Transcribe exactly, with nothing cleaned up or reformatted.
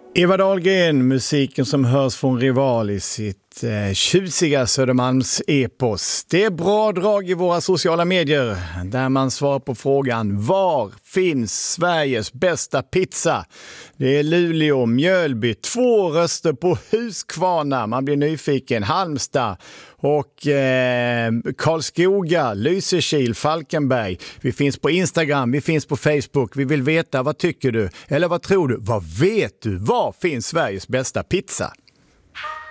Eva Dahlgren, musiken som hörs från Rival i sitt eh, tjusiga Södermalms-epos. Det är bra drag i våra sociala medier där man svarar på frågan: var finns Sveriges bästa pizza? Det är Luleå, Mjölby, två röster på Huskvarna. Man blir nyfiken. Halmstad och eh, Karlskoga, Lysekil, Falkenberg. Vi finns på Instagram, vi finns på Facebook. Vi vill veta, vad tycker du? Eller vad tror du? Vad vet du? Var finns Sveriges bästa pizza?